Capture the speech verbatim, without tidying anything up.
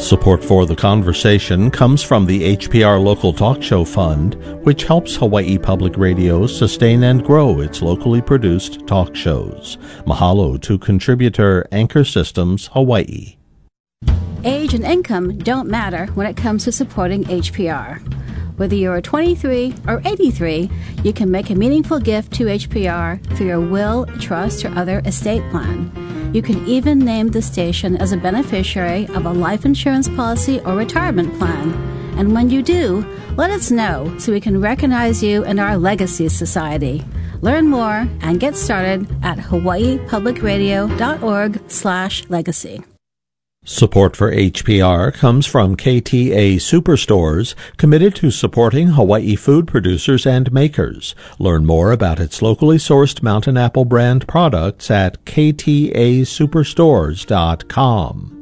Support for the conversation comes from the H P R Local Talk Show Fund, which helps Hawaii Public Radio sustain and grow its locally produced talk shows. Mahalo to contributor Anchor Systems, Hawaii. Age and income don't matter when it comes to supporting H P R. Whether you're twenty-three or eighty-three, you can make a meaningful gift to H P R through your will, trust, or other estate plan. You can even name the station as a beneficiary of a life insurance policy or retirement plan. And when you do, let us know so we can recognize you in our Legacy Society. Learn more and get started at hawaiipublicradio.org slash legacy. Support for H P R comes from K T A Superstores, committed to supporting Hawaii food producers and makers. Learn more about its locally sourced Mountain Apple brand products at k t a superstores dot com.